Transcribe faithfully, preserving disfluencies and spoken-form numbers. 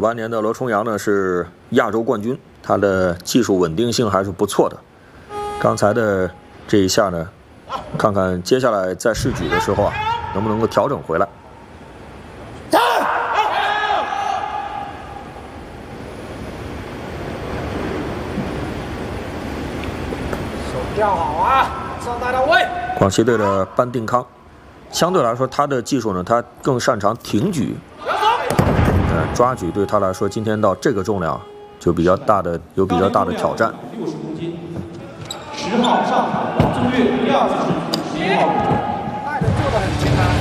八年的罗重阳呢是亚洲冠军，他的技术稳定性还是不错的。刚才的这一下呢，看看接下来在试举的时候啊，能不能够调整回来。 手吊好啊，上带到位。 广西队的班定康，相对来说他的技术呢，他更擅长挺举。 呃，抓举对他来说，今天到这个重量就比较大的有比较大的挑战。 六十公斤，十号上场王宗岳第二次试举，十一号。 带的做的很轻啊。